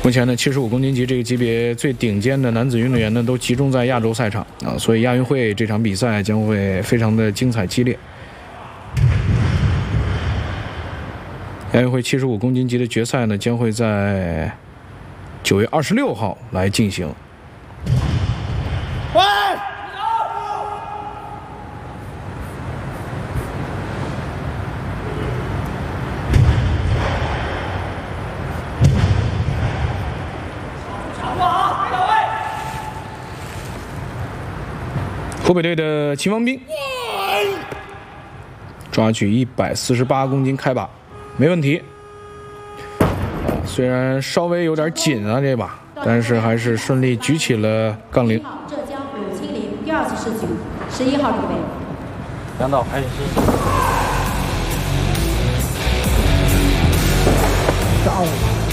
目前呢，75公斤级这个级别最顶尖的男子运动员呢，都集中在亚洲赛场啊，所以亚运会这场比赛将会非常的精彩激烈。亚运会75公斤级的决赛呢，将会在9月26号来进行。湖北队的秦王斌抓举148公斤开把，没问题。虽然稍微有点紧啊这把，但是还是顺利举起了杠铃。 浙江鲁清林第2次试举，11号准备。 梁导开始试举。 上午。